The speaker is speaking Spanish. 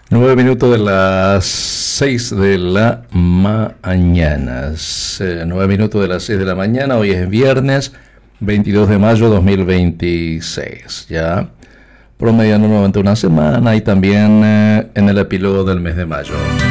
9 minutos de las 6 de la mañana. 9 minutos de las 6 de la mañana. Hoy es viernes 22 de mayo 2026. Ya promediando nuevamente una semana y también en el epílogo del mes de mayo.